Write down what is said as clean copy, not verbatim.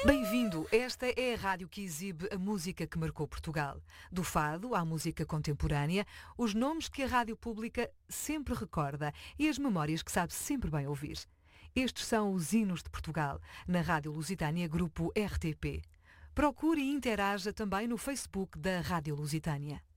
Bem-vindo, esta é a rádio que exibe a música que marcou Portugal. Do fado à música contemporânea, os nomes que a rádio pública sempre recorda e as memórias que sabe sempre bem ouvir. Estes são os hinos de Portugal, na Rádio Lusitânia Grupo RTP. Procure e interaja também no Facebook da Rádio Lusitânia.